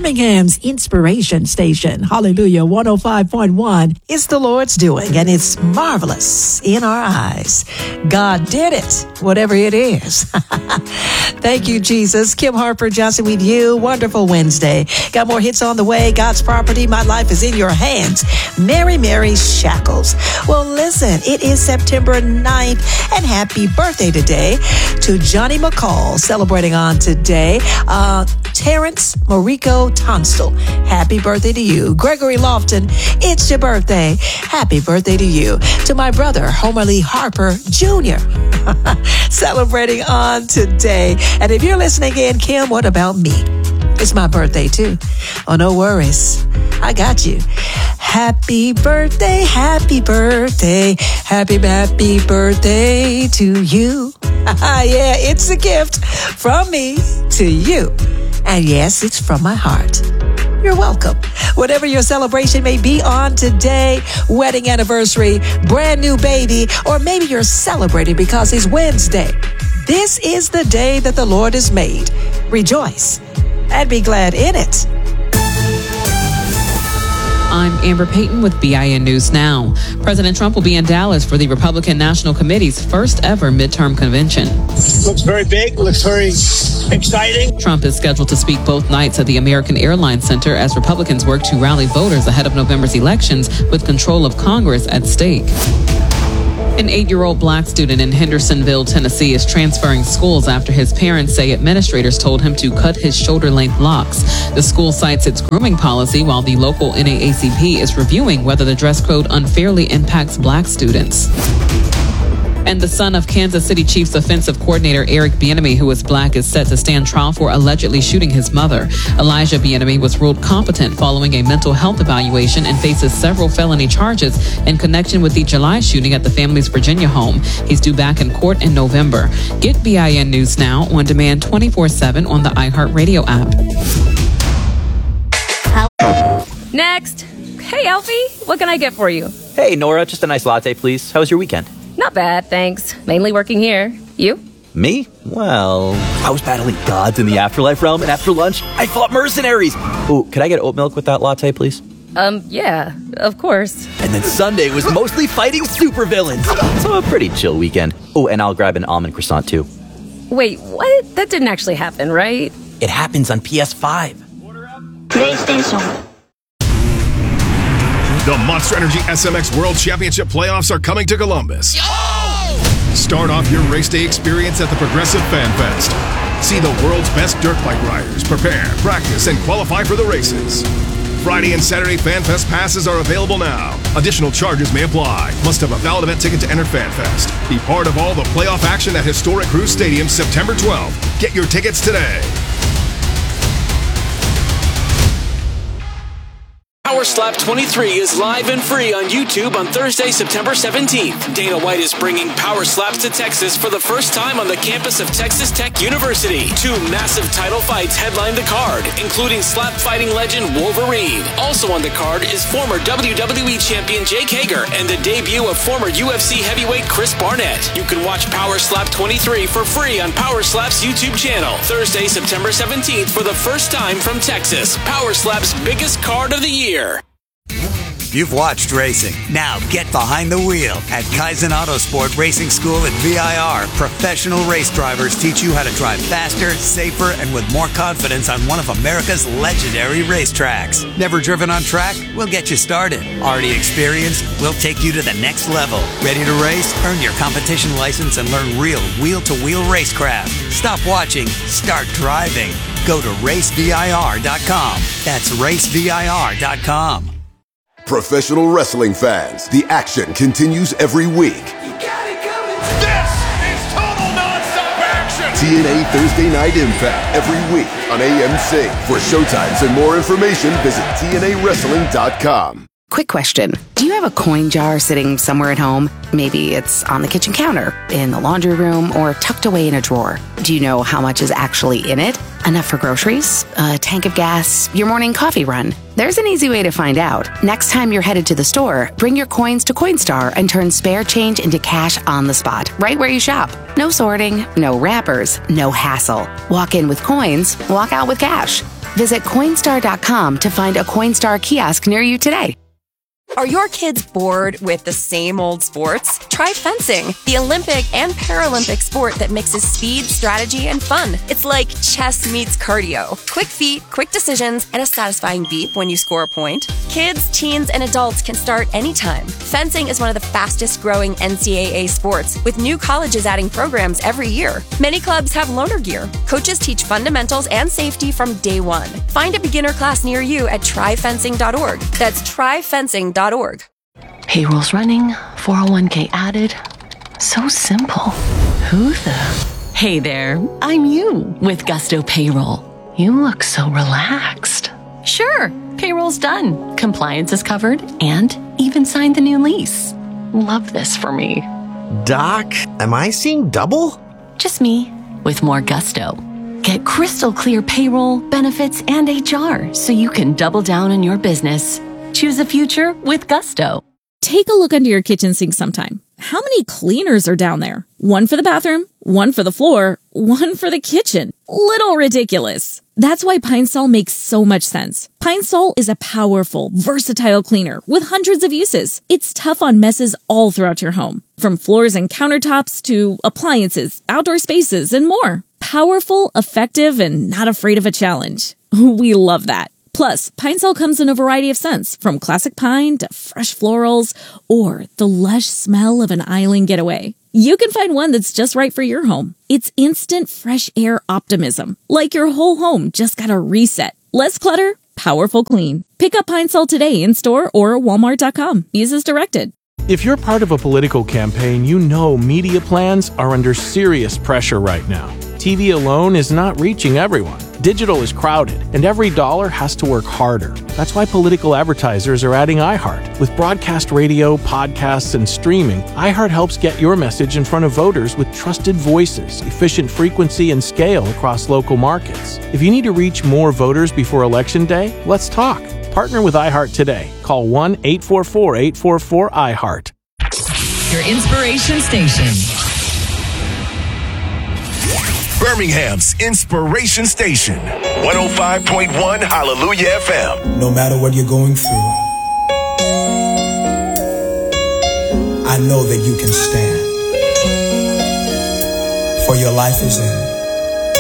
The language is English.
Birmingham's Inspiration Station. Hallelujah. 105.1. It's the Lord's doing, and it's marvelous in our eyes. God did it, whatever it is. Thank you, Jesus. Kim Harper Johnson with you. Wonderful Wednesday. Got more hits on the way. God's property. My life is in your hands. Mary Shackles. Well, listen, it is September 9th, and happy birthday today to Johnny McCall, celebrating on today. Terrence Mariko Tunstall. Happy birthday to you. Gregory Lofton, it's your birthday. Happy birthday to you. To my brother, Homer Lee Harper Jr., celebrating on today. And if you're listening in, Kim, what about me? It's my birthday too. Oh, no worries. I got you. Happy birthday, happy birthday, happy birthday to you. Yeah, it's a gift from me to you. And yes, it's from my heart. You're welcome. Whatever your celebration may be on today, wedding anniversary, brand new baby, or maybe you're celebrating because it's Wednesday. This is the day that the Lord has made. Rejoice and be glad in it. I'm Amber Payton with BIN News Now. President Trump will be in Dallas for the Republican National Committee's first ever midterm convention. Looks very big, looks very exciting. Trump is scheduled to speak both nights at the American Airlines Center as Republicans work to rally voters ahead of November's elections with control of Congress at stake. An 8-year-old black student in Hendersonville, Tennessee is transferring schools after his parents say administrators told him to cut his shoulder-length locks. The school cites its grooming policy while the local NAACP is reviewing whether the dress code unfairly impacts black students. And the son of Kansas City Chiefs offensive coordinator Eric Bieniemy, who is black, is set to stand trial for allegedly shooting his mother. Elijah Bieniemy was ruled competent following a mental health evaluation and faces several felony charges in connection with the July shooting at the family's Virginia home. He's due back in court in November. Get BIN News Now on demand 24/7 on the iHeartRadio app. Next. Hey, Alfie, what can I get for you? Hey, Nora, just a nice latte, please. How was your weekend? Not bad, thanks. Mainly working here. You? Me? Well, I was battling gods in the afterlife realm, and after lunch, I fought mercenaries. Oh, could I get oat milk with that latte, please? Yeah, of course. And then Sunday was mostly fighting supervillains. So a pretty chill weekend. Oh, and I'll grab an almond croissant, too. Wait, what? That didn't actually happen, right? It happens on PS5. PlayStation. The Monster Energy SMX World Championship playoffs are coming to Columbus. Start off your race day experience at the Progressive Fan Fest. See the world's best dirt bike riders prepare, practice, and qualify for the races. Friday and Saturday Fan Fest passes are available now. Additional charges may apply. Must have a valid event ticket to enter Fan Fest. Be part of all the playoff action at historic Cruise Stadium September 12th. Get your tickets today. Power Slap 23 is live and free on YouTube on Thursday, September 17th. Dana White is bringing Power Slaps to Texas for the first time on the campus of Texas Tech University. 2 massive title fights headline the card, including slap fighting legend Wolverine. Also on the card is former WWE champion Jake Hager and the debut of former UFC heavyweight Chris Barnett. You can watch Power Slap 23 for free on Power Slap's YouTube channel. Thursday, September 17th for the first time from Texas. Power Slap's biggest card of the year. You've watched racing. Now get behind the wheel. At Kaizen Autosport Racing School at VIR, professional race drivers teach you how to drive faster, safer, and with more confidence on one of America's legendary racetracks. Never driven on track? We'll get you started. Already experienced? We'll take you to the next level. Ready to race? Earn your competition license and learn real wheel-to-wheel racecraft. Stop watching. Start driving. Go to racevir.com. That's racevir.com. Professional wrestling fans, the action continues every week. This is total nonstop action! TNA Thursday Night Impact every week on AMC. For showtimes and more information, visit TNAWrestling.com. Quick question. Do you have a coin jar sitting somewhere at home? Maybe it's on the kitchen counter, in the laundry room, or tucked away in a drawer. Do you know how much is actually in it? Enough for groceries? A tank of gas? Your morning coffee run? There's an easy way to find out. Next time you're headed to the store, bring your coins to Coinstar and turn spare change into cash on the spot, right where you shop. No sorting, no wrappers, no hassle. Walk in with coins, walk out with cash. Visit Coinstar.com to find a Coinstar kiosk near you today. Are your kids bored with the same old sports? Try fencing, the Olympic and Paralympic sport that mixes speed, strategy, and fun. It's like chess meets cardio. Quick feet, quick decisions, and a satisfying beep when you score a point. Kids, teens, and adults can start anytime. Fencing is one of the fastest growing NCAA sports, with new colleges adding programs every year. Many clubs have loaner gear. Coaches teach fundamentals and safety from day one. Find a beginner class near you at tryfencing.org. That's tryfencing.org. Payroll's running, 401k added. So simple. Who the? Hey there, I'm you with Gusto Payroll. You look so relaxed. Sure, payroll's done, compliance is covered, and even signed the new lease. Love this for me. Doc, am I seeing double? Just me, with more gusto. Get crystal clear payroll, benefits, and HR so you can double down on your business. Choose a future with Gusto. Take a look under your kitchen sink sometime. How many cleaners are down there? One for the bathroom, one for the floor, one for the kitchen. Little ridiculous. That's why Pine Sol makes so much sense. Pine Sol is a powerful, versatile cleaner with hundreds of uses. It's tough on messes all throughout your home, from floors and countertops to appliances, outdoor spaces, and more. Powerful, effective, and not afraid of a challenge. We love that. Plus, Pine Sol comes in a variety of scents, from classic pine to fresh florals or the lush smell of an island getaway. You can find one that's just right for your home. It's instant fresh air optimism, like your whole home just got a reset. Less clutter, powerful clean. Pick up Pine Sol today in store or Walmart.com. Use as directed. If you're part of a political campaign, you know media plans are under serious pressure right now. TV alone is not reaching everyone. Digital is crowded, and every dollar has to work harder. That's why political advertisers are adding iHeart. With broadcast radio, podcasts, and streaming, iHeart helps get your message in front of voters with trusted voices, efficient frequency, and scale across local markets. If you need to reach more voters before Election Day, let's talk. Partner with iHeart today. Call 1-844-844-iHeart. Your inspiration station. Birmingham's Inspiration Station, 105.1 Hallelujah FM. No matter what you're going through, I know that you can stand. For your life is in